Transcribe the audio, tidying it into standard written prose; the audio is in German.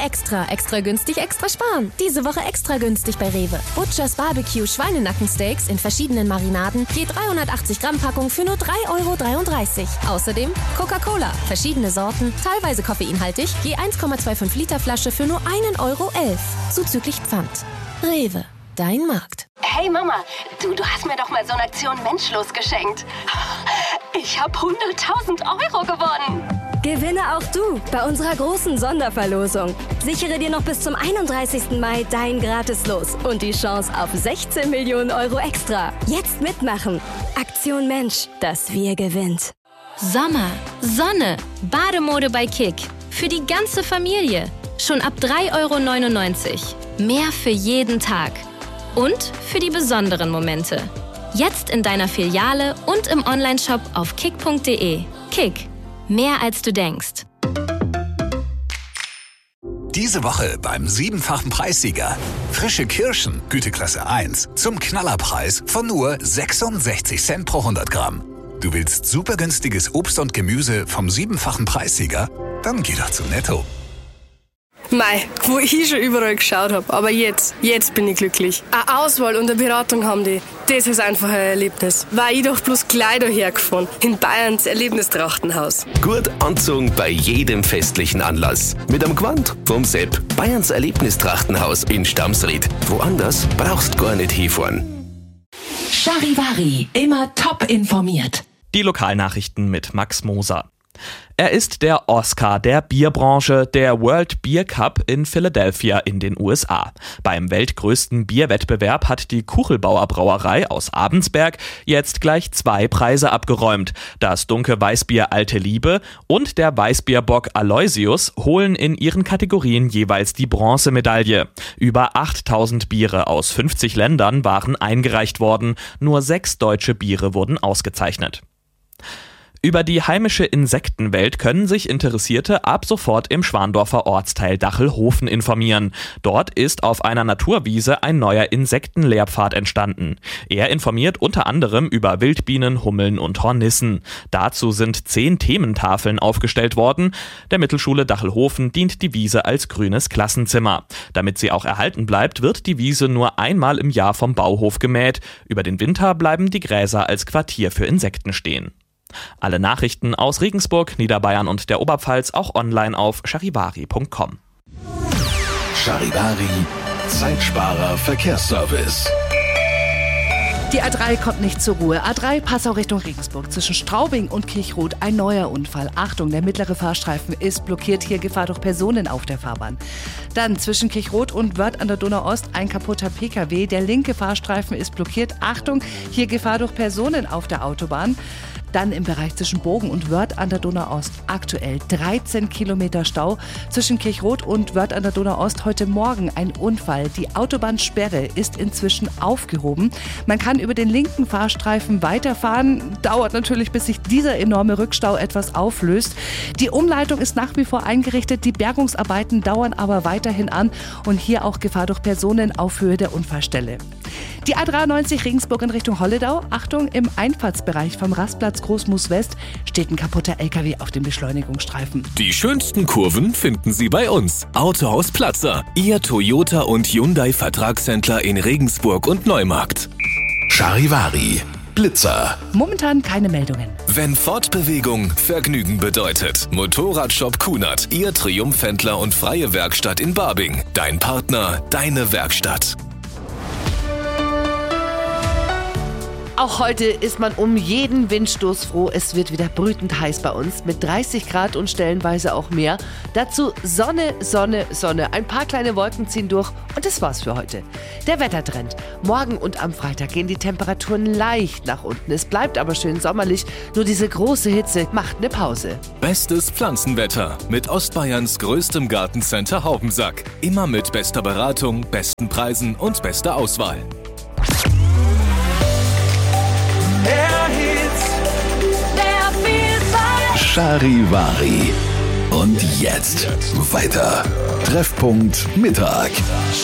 extra. Extra günstig, extra sparen. Diese Woche extra günstig bei Rewe. Butchers Barbecue Schweinenackensteaks in verschiedenen Marinaden. Je 380 Gramm Packung für nur 3,33 €. Außerdem Coca-Cola. Verschiedene Sorten, teilweise koffeinhaltig. Je 1,25 Liter Flasche für nur 1,11 €. Zuzüglich Pfand. Rewe. Dein Markt. Hey Mama, du hast mir doch mal so eine Aktion Menschlos geschenkt. Ich habe 100.000 € gewonnen. Gewinne auch du bei unserer großen Sonderverlosung. Sichere dir noch bis zum 31. Mai dein Gratis-Los und die Chance auf 16 Millionen € extra. Jetzt mitmachen. Aktion Mensch, das Wir gewinnt. Sommer, Sonne, Bademode bei Kick. Für die ganze Familie. Schon ab 3,99 €. Mehr für jeden Tag. Und für die besonderen Momente. Jetzt in deiner Filiale und im Onlineshop auf kick.de. Kick. Mehr als du denkst. Diese Woche beim 7-fachen Preissieger. Frische Kirschen, Güteklasse 1, zum Knallerpreis von nur 66 Cent pro 100 Gramm. Du willst super günstiges Obst und Gemüse vom 7-fachen Preissieger? Dann geh doch zu Netto. Mei, wo ich schon überall geschaut habe, aber jetzt bin ich glücklich. Eine Auswahl und eine Beratung haben die, das ist einfach ein Erlebnis. War ich doch bloß gleich daher gefahren, in Bayerns Erlebnistrachtenhaus. Gut anzogen bei jedem festlichen Anlass. Mit einem Gewand vom Sepp. Bayerns Erlebnistrachtenhaus in Stamsried. Woanders brauchst gar nicht hinfahren. Charivari, immer top informiert. Die Lokalnachrichten mit Max Moser. Er ist der Oscar der Bierbranche, der World Beer Cup in Philadelphia in den USA. Beim weltgrößten Bierwettbewerb hat die Kuchelbauer Brauerei aus Abensberg jetzt gleich 2 Preise abgeräumt. Das dunkle Weißbier Alte Liebe und der Weißbierbock Aloysius holen in ihren Kategorien jeweils die Bronzemedaille. Über 8000 Biere aus 50 Ländern waren eingereicht worden. Nur 6 deutsche Biere wurden ausgezeichnet. Über die heimische Insektenwelt können sich Interessierte ab sofort im Schwandorfer Ortsteil Dachelhofen informieren. Dort ist auf einer Naturwiese ein neuer Insektenlehrpfad entstanden. Er informiert unter anderem über Wildbienen, Hummeln und Hornissen. Dazu sind 10 Thementafeln aufgestellt worden. Der Mittelschule Dachelhofen dient die Wiese als grünes Klassenzimmer. Damit sie auch erhalten bleibt, wird die Wiese nur einmal im Jahr vom Bauhof gemäht. Über den Winter bleiben die Gräser als Quartier für Insekten stehen. Alle Nachrichten aus Regensburg, Niederbayern und der Oberpfalz auch online auf charivari.com. Charivari, Zeitsparer Verkehrsservice. Die A3 kommt nicht zur Ruhe. A3 Passau Richtung Regensburg. Zwischen Straubing und Kirchrot ein neuer Unfall. Achtung, der mittlere Fahrstreifen ist blockiert. Hier Gefahr durch Personen auf der Fahrbahn. Dann zwischen Kirchrot und Wörth an der Donau-Ost ein kaputter PKW. Der linke Fahrstreifen ist blockiert. Achtung, hier Gefahr durch Personen auf der Autobahn. Dann im Bereich zwischen Bogen und Wörth an der Donau-Ost aktuell 13 Kilometer Stau. Zwischen Kirchrot und Wörth an der Donau-Ost heute Morgen ein Unfall. Die Autobahnsperre ist inzwischen aufgehoben. Man kann über den linken Fahrstreifen weiterfahren. Dauert natürlich, bis sich dieser enorme Rückstau etwas auflöst. Die Umleitung ist nach wie vor eingerichtet. Die Bergungsarbeiten dauern aber weiterhin an. Und hier auch Gefahr durch Personen auf Höhe der Unfallstelle. Die A93 Regensburg in Richtung Holledau. Achtung, im Einfahrtsbereich vom Rastplatz Großmoos West steht ein kaputter LKW auf dem Beschleunigungsstreifen. Die schönsten Kurven finden Sie bei uns. Autohaus Platzer, Ihr Toyota und Hyundai Vertragshändler in Regensburg und Neumarkt. Charivari, Blitzer. Momentan keine Meldungen. Wenn Fortbewegung Vergnügen bedeutet. Motorradshop Kunert, Ihr Triumphhändler und freie Werkstatt in Barbing. Dein Partner, deine Werkstatt. Auch heute ist man um jeden Windstoß froh. Es wird wieder brütend heiß bei uns mit 30 Grad und stellenweise auch mehr. Dazu Sonne, Sonne, Sonne. Ein paar kleine Wolken ziehen durch und das war's für heute. Der Wettertrend. Morgen und am Freitag gehen die Temperaturen leicht nach unten. Es bleibt aber schön sommerlich. Nur diese große Hitze macht eine Pause. Bestes Pflanzenwetter mit Ostbayerns größtem Gartencenter Haubensack. Immer mit bester Beratung, besten Preisen und bester Auswahl. Charivari. Und jetzt weiter. Treffpunkt Mittag.